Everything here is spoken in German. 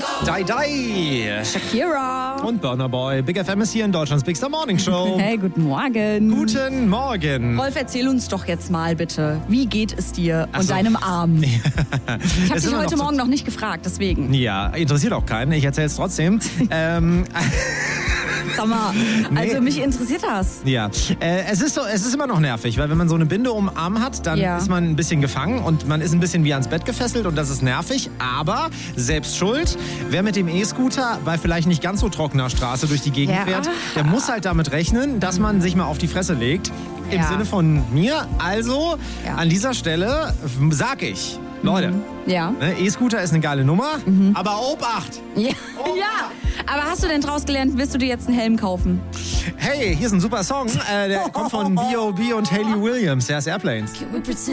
Die. Shakira. Und Burna Boy. Big FM ist hier in Deutschlands Big Star Morning Show. Hey, guten Morgen. Guten Morgen. Rolf, erzähl uns doch jetzt mal bitte, wie geht es dir und so. deinem Arm? Ich habe Es dich ist heute noch Morgen noch nicht gefragt, deswegen. Ja, interessiert auch keinen. Ich erzähle es trotzdem. Sag mal, also mich interessiert das. Ja, es ist immer noch nervig, weil wenn man so eine Binde um den Arm hat, dann ist man ein bisschen gefangen und man ist ein bisschen wie ans Bett gefesselt und das ist nervig, aber selbst schuld. Wer mit dem E-Scooter bei vielleicht nicht ganz so trockener Straße durch die Gegend fährt, der muss halt damit rechnen, dass man sich mal auf die Fresse legt. Im Sinne von mir. Also an dieser Stelle sag ich, Leute, E-Scooter ist eine geile Nummer, aber Obacht! Ja. Aber hast du denn draus gelernt, wirst du dir jetzt einen Helm kaufen? Hey, hier ist ein super Song, der kommt von B.O.B. und Hayley Williams, der ist Airplanes.